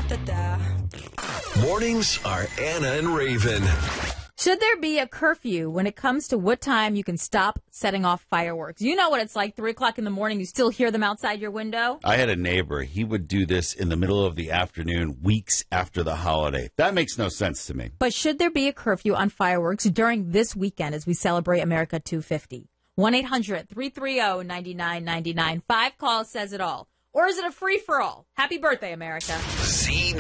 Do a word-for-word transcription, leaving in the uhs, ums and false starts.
Mornings are Anna and Raven. Should there be a curfew when it comes to what time you can stop setting off fireworks? You know what it's like, three o'clock in the morning, you still hear them outside your window? I had a neighbor. He would do this in the middle of the afternoon, weeks after the holiday. That makes no sense to me. But should there be a curfew on fireworks during this weekend as we celebrate America two fifty? one eight hundred three three zero nine nine nine nine. Five calls says it all. Or is it a free-for-all? Happy birthday, America. Z